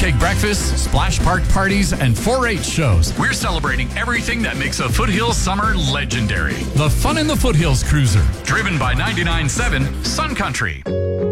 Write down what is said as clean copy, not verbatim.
pancake breakfasts, splash park parties, and 4-H shows. We're celebrating everything that makes a Foothills summer legendary. The Fun in the Foothills Cruiser, driven by 99.7 Sun Country.